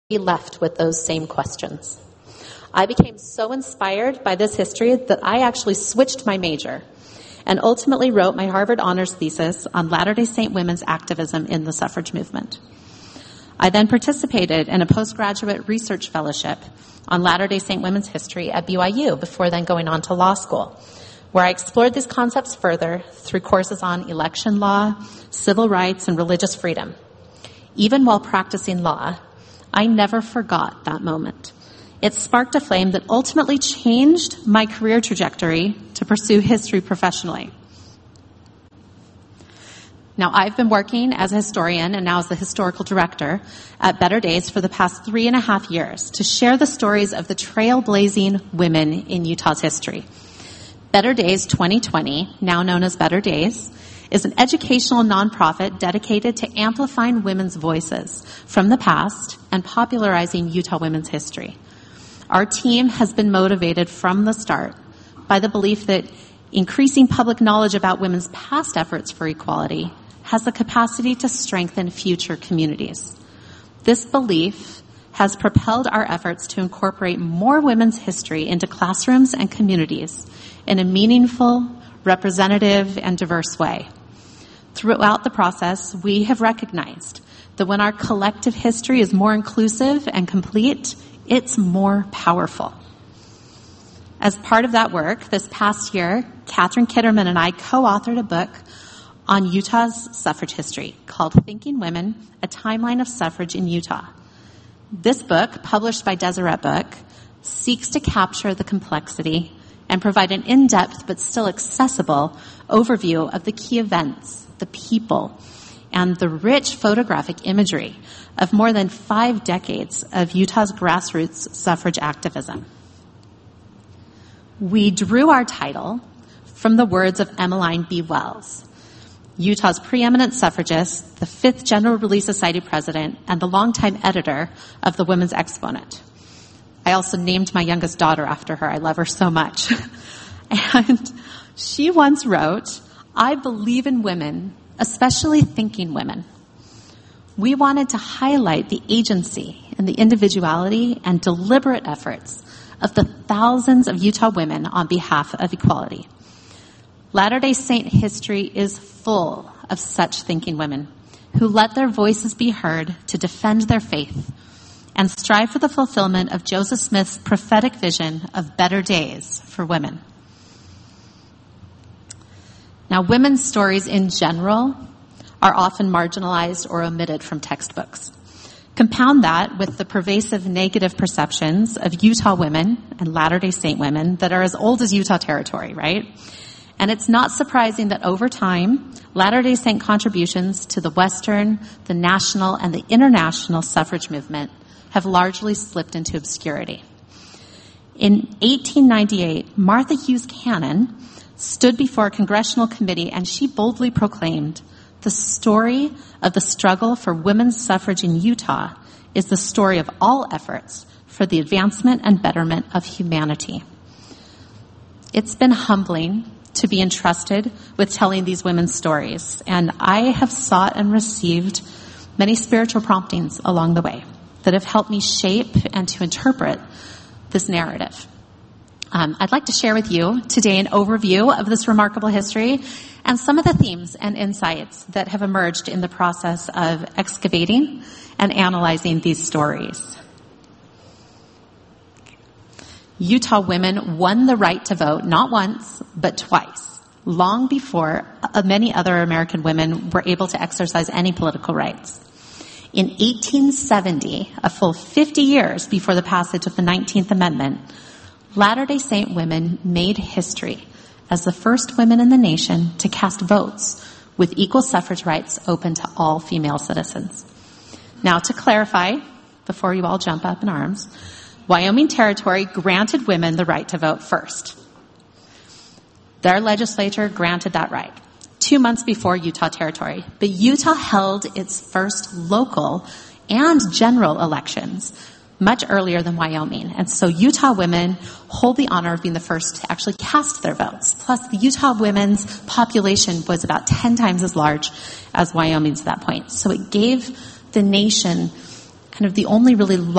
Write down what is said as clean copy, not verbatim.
left with those same questions. I became so inspired by this history that I actually switched my major and ultimately wrote my Harvard honors thesis on Latter-day Saint women's activism in the suffrage movement. I then participated in a postgraduate research fellowship on Latter-day Saint women's history at BYU before then going on to law school, where I explored these concepts further through courses on election law, civil rights, and religious freedom. Even while practicing law, I never forgot that moment. It sparked a flame that ultimately changed my career trajectory to pursue history professionally. Now, I've been working as a historian and now as the historical director at Better Days for the past 3.5 years to share the stories of the trailblazing women in Utah's history. Better Days 2020, now known as Better Days, is an educational nonprofit dedicated to amplifying women's voices from the past and popularizing Utah women's history. Our team has been motivated from the start by the belief that increasing public knowledge about women's past efforts for equality has the capacity to strengthen future communities. This belief has propelled our efforts to incorporate more women's history into classrooms and communities in a meaningful, representative, and diverse way. Throughout the process, we have recognized that when our collective history is more inclusive and complete, it's more powerful. As part of that work, this past year, Catherine Kitterman and I co-authored a book on Utah's suffrage history called Thinking Women, A Timeline of Suffrage in Utah. This book, published by Deseret Book, seeks to capture the complexity and provide an in-depth but still accessible overview of the key events, the people, and the rich photographic imagery of more than 5 decades of Utah's grassroots suffrage activism. We drew our title from the words of Emmeline B. Wells, Utah's preeminent suffragist, the 5th General Relief Society president, and the longtime editor of the Women's Exponent. I also named my youngest daughter after her. I love her so much. And she once wrote, "I believe in women, especially thinking women." We wanted to highlight the agency and the individuality and deliberate efforts of the thousands of Utah women on behalf of equality. Latter-day Saint history is full of such thinking women who let their voices be heard to defend their faith and strive for the fulfillment of Joseph Smith's prophetic vision of better days for women. Now, women's stories in general are often marginalized or omitted from textbooks. Compound that with the pervasive negative perceptions of Utah women and Latter-day Saint women that are as old as Utah territory, right? And it's not surprising that over time, Latter-day Saint contributions to the Western, the national, and the international suffrage movement have largely slipped into obscurity. In 1898, Martha Hughes Cannon stood before a congressional committee and she boldly proclaimed, "The story of the struggle for women's suffrage in Utah is the story of all efforts for the advancement and betterment of humanity." It's been humbling to be entrusted with telling these women's stories, and I have sought and received many spiritual promptings along the way that have helped me shape and to interpret this narrative. I'd like to share with you today an overview of this remarkable history and some of the themes and insights that have emerged in the process of excavating and analyzing these stories. Utah women won the right to vote not once, but twice, long before many other American women were able to exercise any political rights. In 1870, a full 50 years before the passage of the 19th Amendment, Latter-day Saint women made history as the first women in the nation to cast votes with equal suffrage rights open to all female citizens. Now, to clarify, before you all jump up in arms, Wyoming Territory granted women the right to vote first. Their legislature granted that right 2 months before Utah Territory. But Utah held its first local and general elections much earlier than Wyoming. And so Utah women hold the honor of being the first to actually cast their votes. Plus, the Utah women's population was about 10 times as large as Wyoming's at that point. So it gave the nation kind of the only really